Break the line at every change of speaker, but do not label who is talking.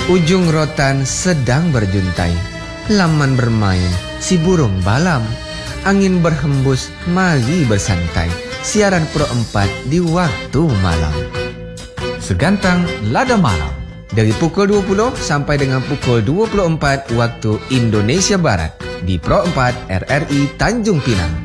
Ujung rotan sedang berjuntai, laman bermain si burung balam. Angin berhembus, mari bersantai. Siaran Pro 4 di waktu malam.
Segantang Lada Malam.
Dari pukul 20 sampai dengan pukul 24 waktu Indonesia Barat. Di Pro 4 RRI Tanjung Pinang.